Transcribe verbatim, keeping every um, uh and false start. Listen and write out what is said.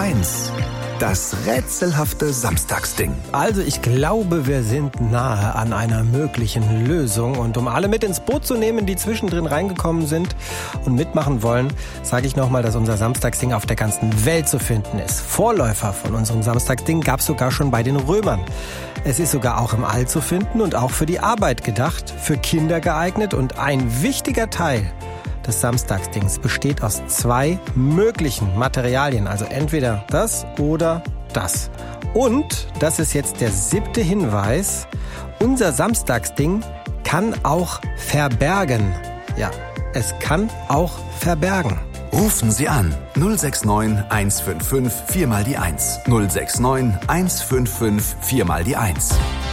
eins. Das rätselhafte Samstagsding. Also ich glaube, wir sind nahe an einer möglichen Lösung. Und um alle mit ins Boot zu nehmen, die zwischendrin reingekommen sind und mitmachen wollen, sage ich nochmal, dass unser Samstagsding auf der ganzen Welt zu finden ist. Vorläufer von unserem Samstagsding gab es sogar schon bei den Römern. Es ist sogar auch im All zu finden und auch für die Arbeit gedacht, für Kinder geeignet. Und ein wichtiger Teil des Samstagsdings besteht aus zwei möglichen Materialien. Also entweder das oder das. Und, das ist jetzt der siebte Hinweis, unser Samstagsding kann auch verbergen. Ja, es kann auch verbergen. Rufen Sie an null sechs neun eins fünf fünf vier mal die eins. null sechs neun eins fünf fünf vier mal die eins.